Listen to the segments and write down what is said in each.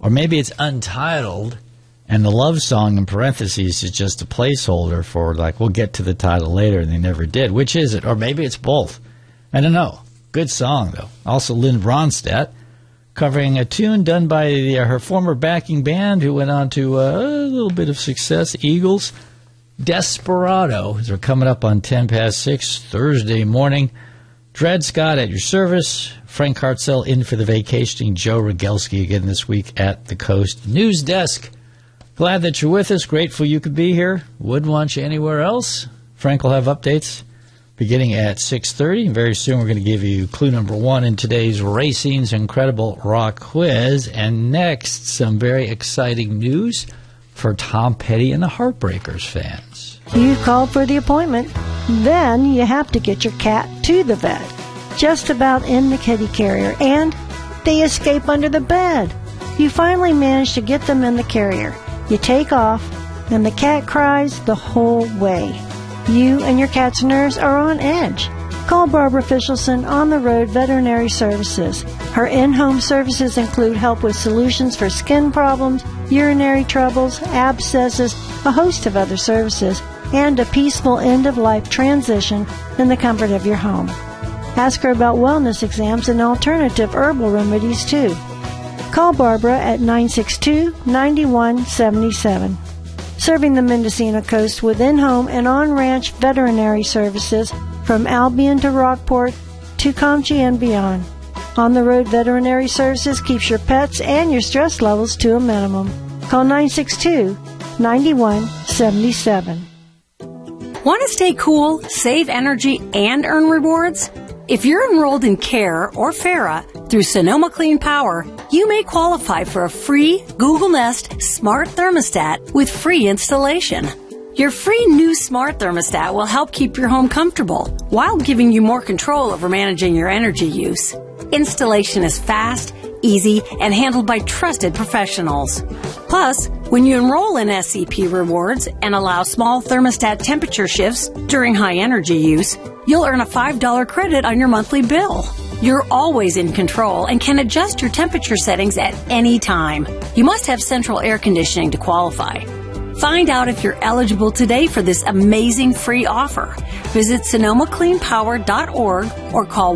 Or maybe it's untitled, and the love song in parentheses is just a placeholder for, like, we'll get to the title later, and they never did. Which is it? Or maybe it's both. I don't know. Good song, though. Also, Lynn Ronstadt, covering a tune done by her former backing band, who went on to a little bit of success, Eagles. Desperado. They're coming up on 10 past 6 Thursday morning. Dred Scott at your service. Frank Hartzell in for the vacationing Joe Rogelski again this week at the Coast News Desk. Glad that you're with us. Grateful you could be here. Wouldn't want you anywhere else. Frank will have updates beginning at 6:30. Very soon we're going to give you clue number 1 in today's Racing's Incredible Rock Quiz. And next, some very exciting news for Tom Petty and the Heartbreakers fans. You called for the appointment. Then you have to get your cat to the vet. Just about in the kitty carrier, and they escape under the bed. You finally manage to get them in the carrier. You take off, and the cat cries the whole way. You and your cat's nerves are on edge. Call Barbara Fischelson on the road Veterinary Services. Her in-home services include help with solutions for skin problems, urinary troubles, abscesses, a host of other services, and a peaceful end-of-life transition in the comfort of your home. Ask her about wellness exams and alternative herbal remedies, too. Call Barbara at 962-9177. Serving the Mendocino coast with in-home and on-ranch veterinary services from Albion to Rockport to Comchie and beyond. On-the-road veterinary services keeps your pets and your stress levels to a minimum. Call 962-9177. Want to stay cool, save energy, and earn rewards? If you're enrolled in CARE or FARA through Sonoma Clean Power, you may qualify for a free Google Nest Smart Thermostat with free installation. Your free new Smart Thermostat will help keep your home comfortable while giving you more control over managing your energy use. Installation is fast, easy, and handled by trusted professionals. Plus, when you enroll in SCP Rewards and allow small thermostat temperature shifts during high energy use, you'll earn a $5 credit on your monthly bill. You're always in control and can adjust your temperature settings at any time. You must have central air conditioning to qualify. Find out if you're eligible today for this amazing free offer. Visit SonomaCleanPower.org or call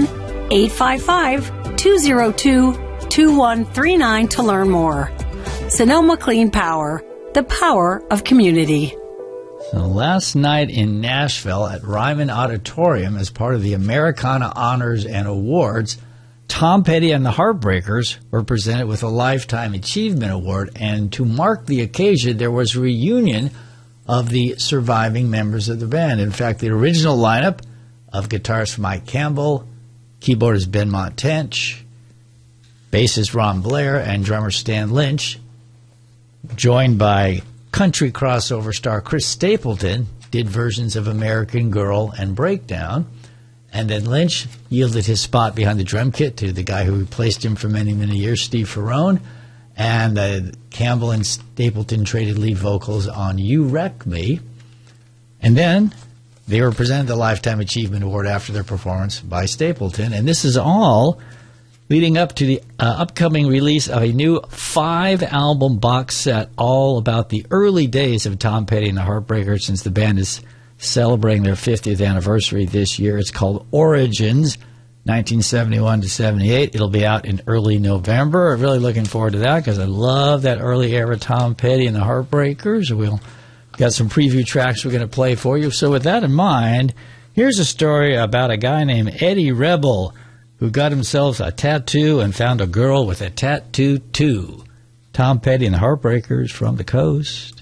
1-855-202-2139 to learn more. Sonoma Clean Power, the power of community. So last night in Nashville at Ryman Auditorium, as part of the Americana Honors and Awards, Tom Petty and the Heartbreakers were presented with a Lifetime Achievement Award, and to mark the occasion, there was a reunion of the surviving members of the band. In fact, the original lineup of guitarist Mike Campbell, keyboardist Benmont Tench, bassist Ron Blair, and drummer Stan Lynch, joined by country crossover star Chris Stapleton, did versions of American Girl and Breakdown. And then Lynch yielded his spot behind the drum kit to the guy who replaced him for many, many years, Steve Ferrone. And Campbell and Stapleton traded lead vocals on You Wreck Me. And then they were presented the Lifetime Achievement Award after their performance by Stapleton. And this is all leading up to the upcoming release of a new 5-album box set all about the early days of Tom Petty and the Heartbreakers, since the band is celebrating their 50th anniversary this year. It's called Origins, 1971 to 78. It'll be out in early November. I'm really looking forward to that because I love that early era Tom Petty and the Heartbreakers. We've got some preview tracks we're going to play for you. So with that in mind, here's a story about a guy named Eddie Rebel who got himself a tattoo and found a girl with a tattoo too. Tom Petty and the Heartbreakers from the Coast.